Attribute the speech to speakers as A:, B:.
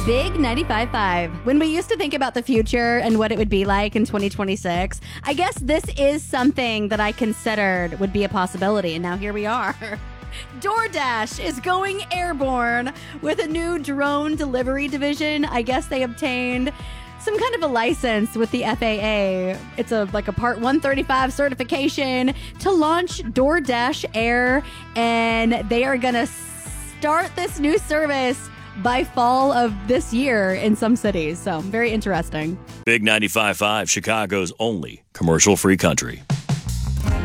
A: Big 95.5. When we used to think about the future and what it would be like in 2026, I guess this is something that I considered would be a possibility, and now here we are. DoorDash is going airborne with a new drone delivery division. I guess they obtained some kind of a license with the FAA. It's like a Part 135 certification to launch DoorDash Air, and they are going to start this new service by fall of this year in some cities. So very interesting.
B: Big 95.5, Chicago's only commercial-free country.